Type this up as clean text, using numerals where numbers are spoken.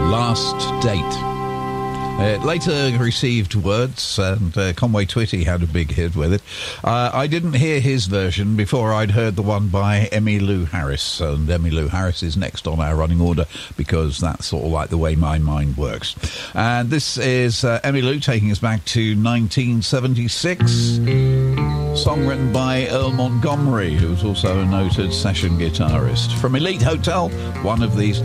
Last Date. It later received words, and Conway Twitty had a big hit with it. I didn't hear his version before I'd heard the one by Emmylou Harris, and Emmylou Harris is next on our running order because that's sort of like the way my mind works. And this is Emmylou taking us back to 1976. Song written by Earl Montgomery, who was also a noted session guitarist. From Elite Hotel, One of These